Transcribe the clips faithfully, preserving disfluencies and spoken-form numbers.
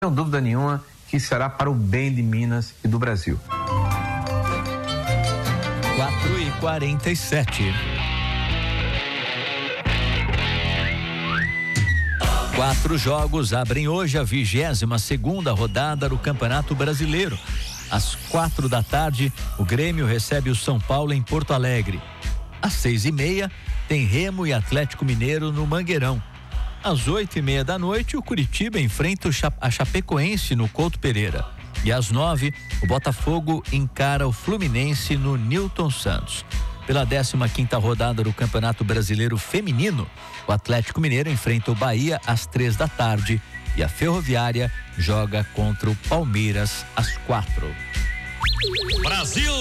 Não tenho dúvida nenhuma que será para o bem de Minas e do Brasil. quatro e quarenta e sete. Quatro jogos abrem hoje a vigésima segunda rodada do Campeonato Brasileiro. Às quatro da tarde, o Grêmio recebe o São Paulo em Porto Alegre. Às seis e meia, tem Remo e Atlético Mineiro no Mangueirão. Às oito e meia da noite, o Curitiba enfrenta o Cha- a Chapecoense no Couto Pereira. E às nove, o Botafogo encara o Fluminense no Newton Santos. Pela décima quinta rodada do Campeonato Brasileiro Feminino, o Atlético Mineiro enfrenta o Bahia às três da tarde e a Ferroviária joga contra o Palmeiras às quatro. Brasil!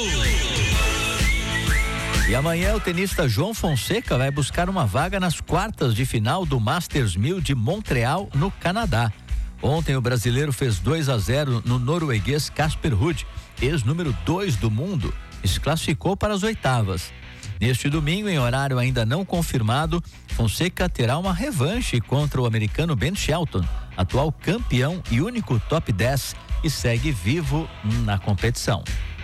E amanhã o tenista João Fonseca vai buscar uma vaga nas quartas de final do Masters mil de Montreal, no Canadá. Ontem o brasileiro fez dois a zero no norueguês Casper Ruud, ex-número dois do mundo, e se classificou para as oitavas. Neste domingo, em horário ainda não confirmado, Fonseca terá uma revanche contra o americano Ben Shelton, atual campeão e único top dez, e segue vivo na competição.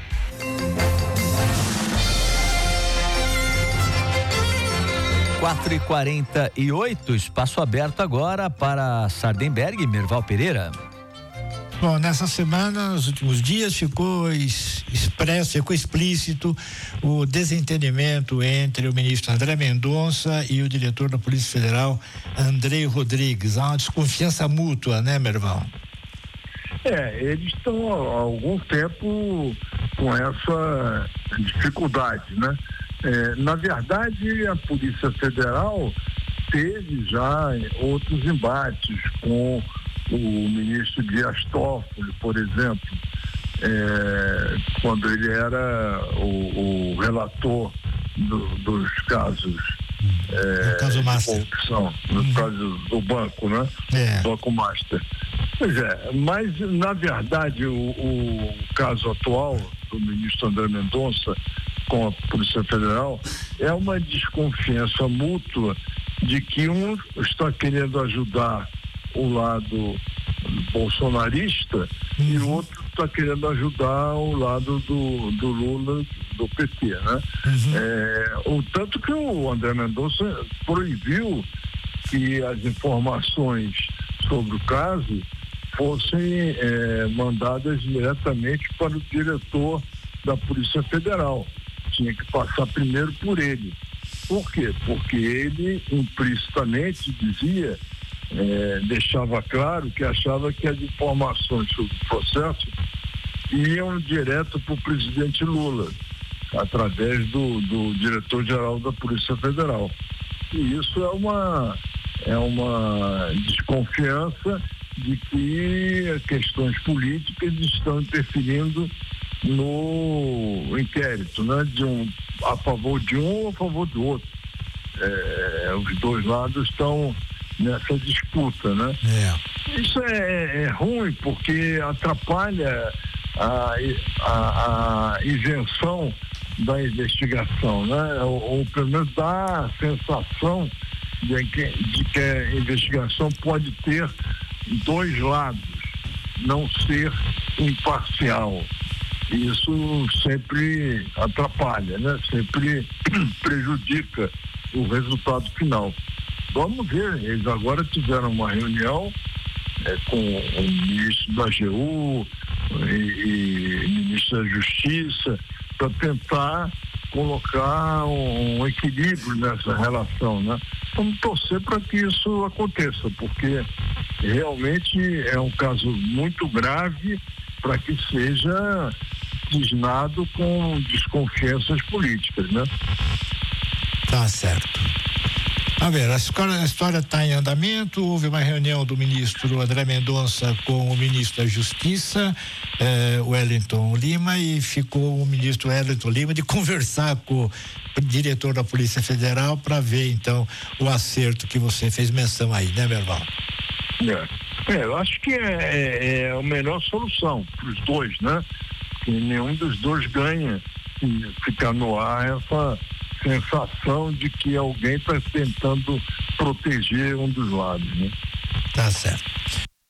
quatro e quarenta e oito, espaço aberto agora para Sardenberg e Merval Pereira. Bom, nessa semana, nos últimos dias, ficou expresso, ficou explícito o desentendimento entre o ministro André Mendonça e o diretor da Polícia Federal, Andrei Rodrigues. Há uma desconfiança mútua, né, Merval? É, eles estão há algum tempo com essa dificuldade, né? É, na verdade, a Polícia Federal teve já outros embates com o ministro Dias Toffoli, por exemplo, é, quando ele era o, o relator do, dos casos é, no caso de corrupção, no uhum. caso do banco, né? É. Banco Master. Pois é, mas na verdade o, o caso atual do ministro André Mendonça com a Polícia Federal é uma desconfiança mútua de que um está querendo ajudar o lado bolsonarista uhum. e o outro está querendo ajudar o lado do, do Lula, do P T, né? Uhum. É, o tanto que o André Mendonça proibiu que as informações sobre o caso fossem é, mandadas diretamente para o diretor da Polícia Federal. Tinha que passar primeiro por ele. Por quê? Porque ele implicitamente dizia, é, deixava claro que achava que as informações sobre o processo iam direto para o presidente Lula, através do, do diretor-geral da Polícia Federal. E isso é uma, é uma desconfiança de que questões políticas estão interferindo no inquérito, né? De um, a favor de um ou a favor do outro. É, os dois lados estão nessa disputa, né? É. Isso é, é ruim porque atrapalha a, a, a isenção da investigação, né? Ou, ou pelo menos dá a sensação de que, de que a investigação pode ter dois lados, não ser imparcial. Isso sempre atrapalha, né? Sempre prejudica o resultado final. Vamos ver, eles agora tiveram uma reunião é, com o ministro da A G U e, e ministro da Justiça para tentar colocar um, um equilíbrio nessa relação, né? Vamos torcer para que isso aconteça, porque realmente é um caso muito grave para que seja cisnado com desconfianças políticas, né? Tá certo. A ver, a história está em andamento. Houve uma reunião do ministro André Mendonça com o ministro da Justiça, eh, Wellington Lima, e ficou o ministro Wellington Lima de conversar com o diretor da Polícia Federal para ver, então, o acerto que você fez menção aí, né, Merval? É, é eu acho que é, é, é a melhor solução para os dois, né? Que nenhum dos dois ganha se ficar no ar essa sensação de que alguém está tentando proteger um dos lados, né? Tá certo.